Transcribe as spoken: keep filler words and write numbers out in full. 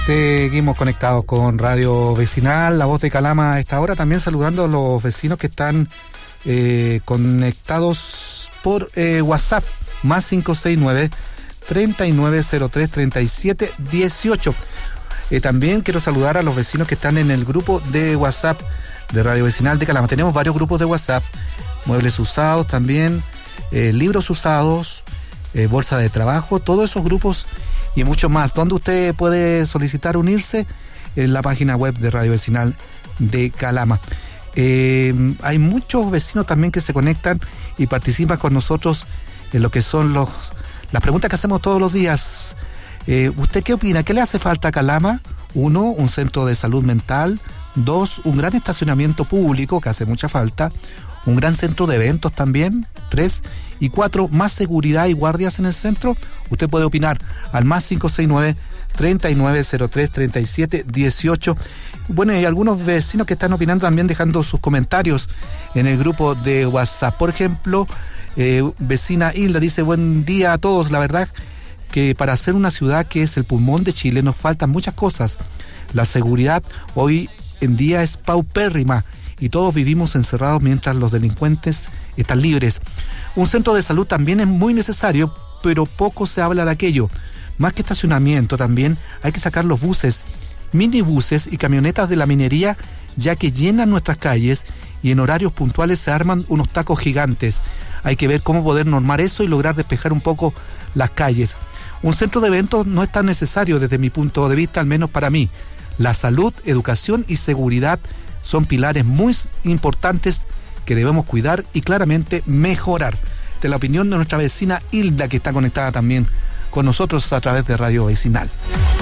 Seguimos conectados con Radio Vecinal, la voz de Calama a esta hora, también saludando a los vecinos que están eh, conectados por eh, WhatsApp, más cinco seis nueve, treinta y nueve cero tres, treinta y siete dieciocho. Eh, también quiero saludar a los vecinos que están en el grupo de WhatsApp de Radio Vecinal de Calama. Tenemos varios grupos de WhatsApp, muebles usados también, eh, libros usados, eh, bolsa de trabajo, todos esos grupos y mucho más, donde usted puede solicitar unirse en la página web de Radio Vecinal de Calama. Eh, hay muchos vecinos también que se conectan y participan con nosotros en lo que son los las preguntas que hacemos todos los días. Eh, ¿Usted qué opina? ¿Qué le hace falta a Calama? Uno, un centro de salud mental. Dos, un gran estacionamiento público que hace mucha falta. Un gran centro de eventos también. Tres, y cuatro, más seguridad y guardias en el centro. Usted puede opinar al más cinco seis nueve, treinta y nueve cero tres, treinta y siete dieciocho. Bueno, hay algunos vecinos que están opinando también, dejando sus comentarios en el grupo de WhatsApp. Por ejemplo, eh, vecina Hilda dice: buen día a todos. La verdad que para ser una ciudad que es el pulmón de Chile nos faltan muchas cosas. La seguridad hoy en día es paupérrima y todos vivimos encerrados mientras los delincuentes están libres. Un centro de salud también es muy necesario, pero poco se habla de aquello. Más que estacionamiento también hay que sacar los buses, minibuses y camionetas de la minería, ya que llenan nuestras calles y en horarios puntuales se arman unos tacos gigantes. Hay que ver cómo poder normar eso y lograr despejar un poco las calles. Un centro de eventos no es tan necesario desde mi punto de vista, al menos para mí. La salud, educación y seguridad son pilares muy importantes que debemos cuidar y claramente mejorar. De la opinión de nuestra vecina Hilda, que está conectada también con nosotros a través de Radio Vecinal.